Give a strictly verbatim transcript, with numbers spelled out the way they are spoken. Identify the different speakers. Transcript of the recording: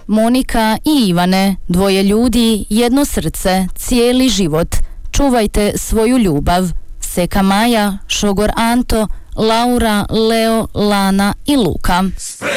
Speaker 1: Monika i Ivane, dvoje ljudi, jedno srce, cijeli život. Čuvajte svoju ljubav. Seka Maja, šogor Anto, Laura, Leo, Lana i Luka.